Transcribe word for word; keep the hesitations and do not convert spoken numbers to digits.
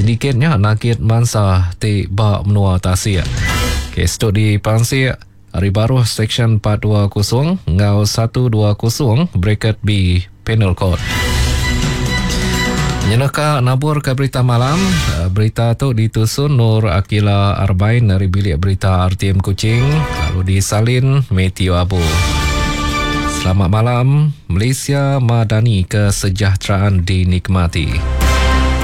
Sindikatnya nakit mansa te ba menua tasik. Kes tu di Pansir Hari Baru Seksyen empat dua kosong Ngau satu dua kosong Bracket B Penal Court. Nyenaka nabur ke berita malam. Berita tu ditusun Nur Akila Arbain dari bilik berita R T M Kuching, lalu disalin Matthew Abu. Selamat malam. Malaysia Madani, kesejahteraan dinikmati.